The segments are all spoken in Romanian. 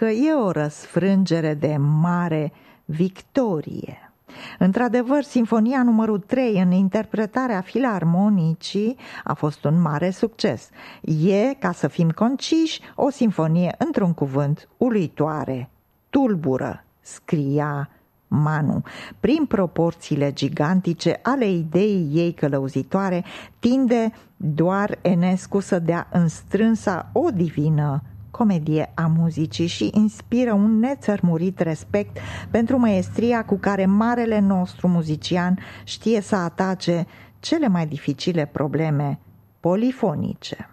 că e o răsfrângere de mare victorie. Într-adevăr, Sinfonia numărul 3 în interpretarea filarmonicii a fost un mare succes. E, ca să fim conciși, o sinfonie într-un cuvânt uluitoare, tulbură, scria Manu. Prin proporțiile gigantice ale ideii ei călăuzitoare, tinde doar Enescu să dea în strânsa o divină comedie a muzicii și inspiră un nețărmurit respect pentru maestria cu care marele nostru muzician știe să atace cele mai dificile probleme polifonice.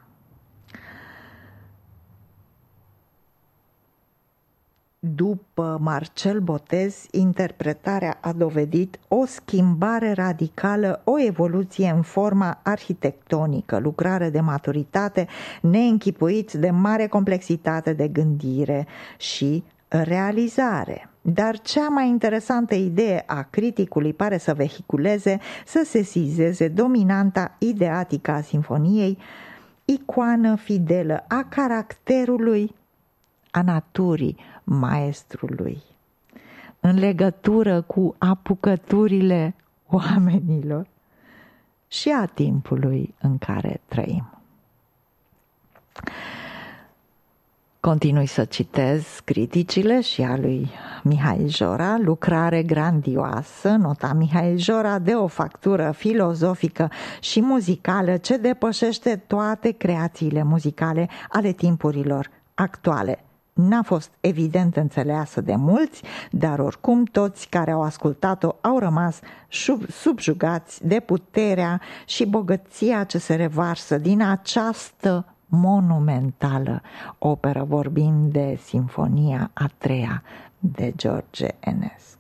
După Marcel Botez, interpretarea a dovedit o schimbare radicală, o evoluție în forma arhitectonică, lucrare de maturitate, neînchipuit de mare complexitate de gândire și realizare. Dar cea mai interesantă idee a criticului pare să vehiculeze, să sesizeze dominanta ideatică a sinfoniei, icoană fidelă a caracterului, a naturii maestrului, în legătură cu apucăturile oamenilor și a timpului în care trăim. Continui să citez criticile și a lui Mihail Jora, lucrare grandioasă, nota Mihail Jora, de o factură filozofică și muzicală ce depășește toate creațiile muzicale ale timpurilor actuale. N-a fost evident înțeleasă de mulți, dar oricum toți care au ascultat-o au rămas subjugați de puterea și bogăția ce se revarsă din această monumentală operă, vorbind de Sinfonia a treia de George Enescu.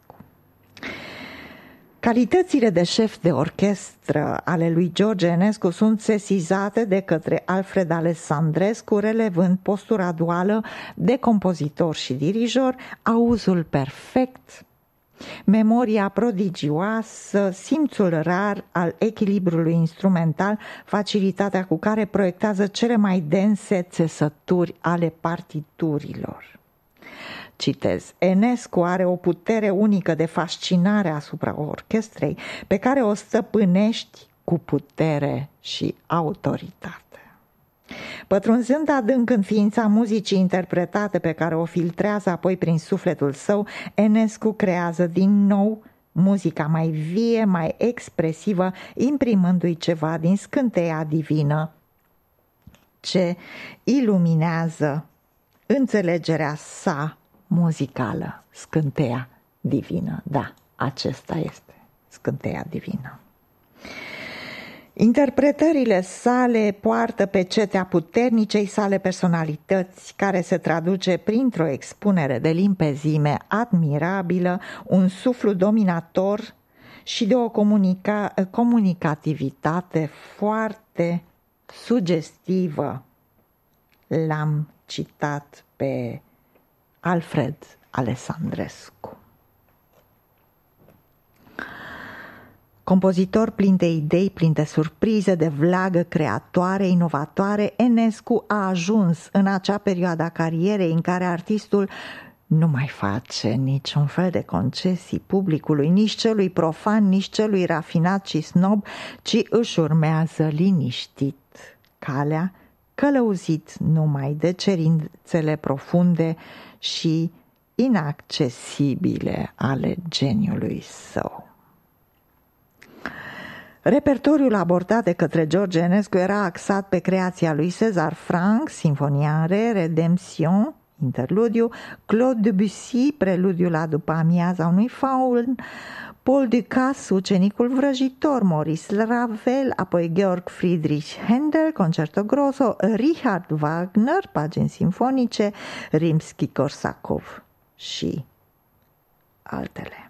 Calitățile de șef de orchestră ale lui George Enescu sunt sesizate de către Alfred Alessandrescu, relevând postura duală de compozitor și dirijor, auzul perfect, memoria prodigioasă, simțul rar al echilibrului instrumental, facilitatea cu care proiectează cele mai dense țesături ale partiturilor. Citez: Enescu are o putere unică de fascinare asupra orchestrei, pe care o stăpânești cu putere și autoritate. Pătrunzând adânc în ființa muzicii interpretate, pe care o filtrează apoi prin sufletul său, Enescu creează din nou muzica mai vie, mai expresivă, imprimându-i ceva din scânteia divină ce iluminează înțelegerea sa muzicală, scânteia divină. Da, acesta este scânteia divină. Interpretările sale poartă pe cetea puternicei sale personalități, care se traduce printr-o expunere de limpezime admirabilă, un suflu dominator și de o comunicativitate foarte sugestivă. L-am citat pe Alfred Alessandrescu. Compozitor plin de idei, plin de surprize, de vlagă creatoare, inovatoare, Enescu a ajuns în acea perioadă a carierei în care artistul nu mai face niciun fel de concesii publicului, nici celui profan, nici celui rafinat și snob, ci își urmează liniștit calea, călăuzit numai de cerințele profunde și inaccesibile ale geniului său. Repertoriul abordat de către George Enescu era axat pe creația lui César Franck, Sinfonia în re, Redemption, interludiu, Claude Debussy, preludiul la după amiaza unui faun, Paul Dukas, Ucenicul vrăjitor, Maurice Ravel, apoi Georg Friedrich Händel, Concerto Grosso, Richard Wagner, pagini sinfonice, Rimski-Korsakov și altele.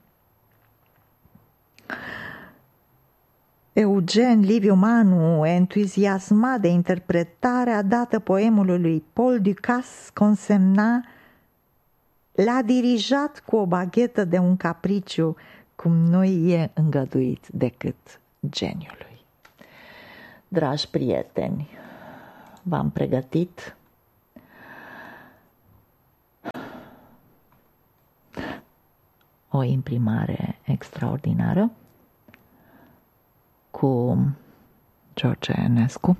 Eugen Liviu Manu, entuziasmat de interpretarea dată poemului lui Paul Dukas, consemna: l-a dirijat cu o baghetă de un capriciu cum nu-i e îngăduit decât geniului. Dragi prieteni, v-am pregătit o imprimare extraordinară cu George Enescu.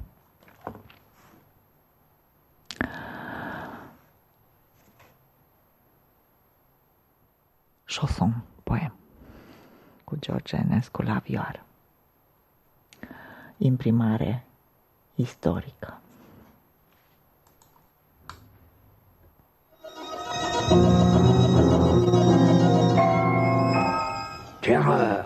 Chanson, poem, cu George Enescu la vioară. Imprimare istorică. Terreur,